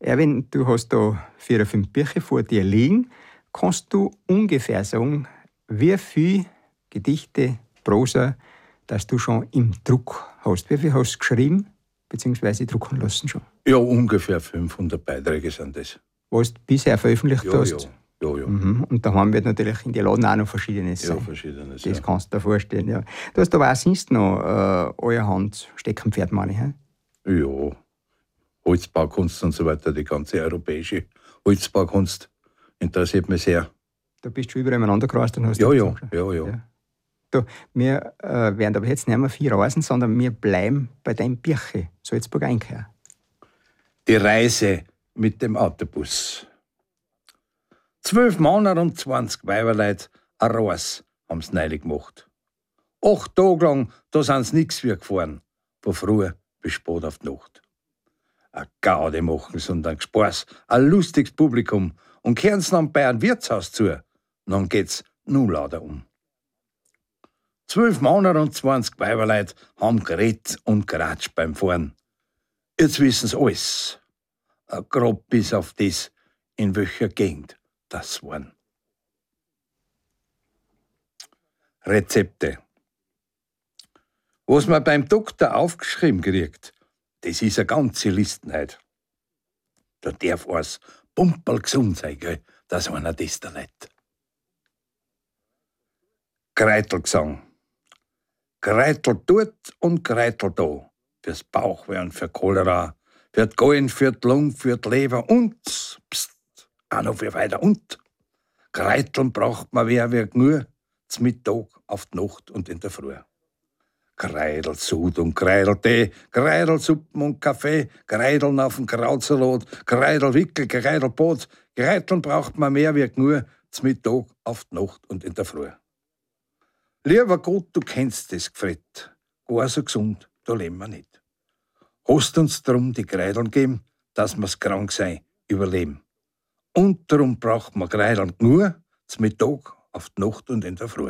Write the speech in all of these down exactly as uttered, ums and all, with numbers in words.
Erwin, du hast da vier oder fünf Bücher vor dir liegen. Kannst du ungefähr sagen, wie viele Gedichte, Prosa, dass du schon im Druck hast? Wie viel hast du geschrieben, beziehungsweise drucken lassen schon? Ja, ungefähr fünfhundert Beiträge sind das. Was du bisher veröffentlicht Ja, hast? ja, ja, ja. Mhm. Und daheim wird natürlich in die Laden auch noch Verschiedenes Ja, sein. verschiedenes. Das Ja. kannst du dir vorstellen, ja. Du hast aber auch sonst noch äh, euer Hand Steckenpferd, meine ich. He? Ja, Holzbaukunst und so weiter, die ganze europäische Holzbaukunst interessiert mich sehr. Da bist du überall umeinander gereist und hast Ja, da ja, gesagt, ja, ja, ja. Du, wir äh, werden aber jetzt nicht mehr viel reisen, sondern wir bleiben bei deinem Birche, Salzburg-Einkehr. Die Reise mit dem Autobus. Zwölf Männer und zwanzig Weiberleut, ein Reis haben's neulich gemacht. Acht Tage lang, da sind's nix wie gefahren, von früh bis spät auf die Nacht. A Gaude machen's und ein Gespaß, ein lustiges Publikum. Und kehren's dann bei einem Wirtshaus zu, dann geht's nur lauter um. Zwölf Männer und zwanzig Weiberleut haben geredet und geratscht beim Fahren. Jetzt wissen's alles, grob bis auf das, in welcher Gegend das waren. Rezepte. Was man beim Doktor aufgeschrieben kriegt, das ist eine ganze Listenheit. Da darf eins pumperl gesund sein, gell, dass einer das da nicht. Kreitelgesang. Kreitel dort und Kreitel da. Fürs Bauchweh und für Cholera, für die Gallen, für die Lunge, für die Leber und, pst, auch noch für weiter und. Kreiteln braucht man wer wie nur, zum Mittag, auf die Nacht und in der Früh. Kreidelsud und Kreideltee, Kreidelsuppen und Kaffee, Kreideln auf dem Krautsalat, Kreidelwickel, Kreidelbrot. Kreiteln braucht man mehr wie nur, zum Mittag, auf die Nacht und in der Früh. Lieber Gott, du kennst das Gefrett, gar so gesund, da leben wir nicht. Hast uns drum die Kreideln geben, dass wir's krank sein, überleben. Und darum braucht man Kreideln nur zum Mittag, auf die Nacht und in der Früh.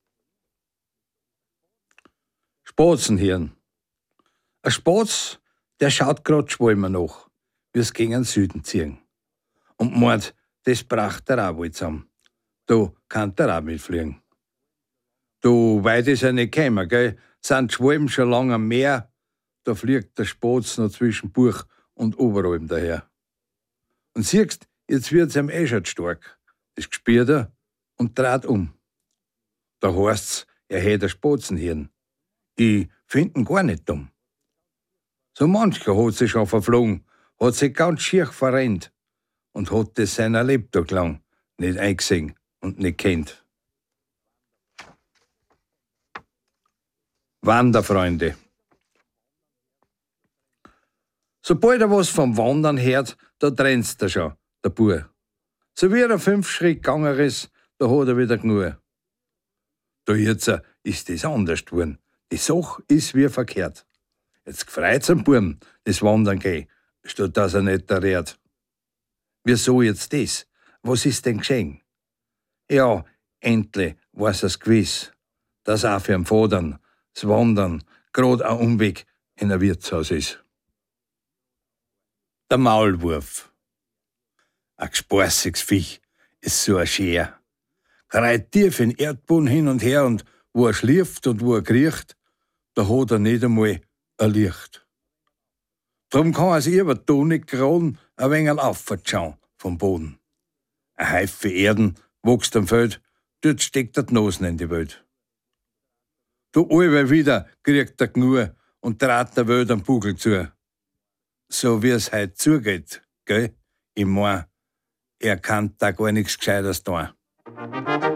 Spatzenhirn. Ein Spatz, der schaut grad Schwalmer nach, wie's gegen den Süden ziehen. Und meint, das bracht er auch wohl zusammen. Da kann er auch mitfliegen. Du, weit ist er nicht gekommen, gell? Sind die Schwalben schon lange am Meer, da fliegt der Spatz noch zwischen Buch und Oberalm daher. Und siehst, jetzt wird's ihm eh schon stark. Das gespürt er und dreht um. Da heißt's, er hätt ein Spatzenhirn. Ich find ihn gar nicht dumm. So mancher hat sich schon verflogen, hat sich ganz schier verrennt und hat das seiner Lebtag lang nicht eingesehen und nicht kennt. Wanderfreunde. Sobald er was vom Wandern hört, da trennt's er schon, der Bur. So wie er fünf Schritt gegangen ist, da hat er wieder genug. Da jetzt ist das anders geworden. Die Sache ist wie verkehrt. Jetzt gefreut's am Burm, das Wandern gehen, statt dass er nicht da rät. Wieso jetzt das? Was ist denn geschehen? Ja, endlich weiß er's gewiss, dass auch für den Vater das Wandern grad ein Umweg in ein Wirtshaus ist. Der Maulwurf. Ein gesparsiges Viech ist so ein Scher. Kreit tief in den Erdboden hin und her und wo er schläft und wo er kriecht, da hat er nicht einmal ein Licht. Drum kann er sich über da nicht gerade ein wenig aufschauen vom Boden. Ein Haufen Erden wächst am Feld, dort steckt er die Nase in die Welt. Du allweil wieder kriegt er genug und trat der Welt am Bugel zu. So wie es heut zugeht, gell? Ich mein, er kann da gar nichts Gescheites tun.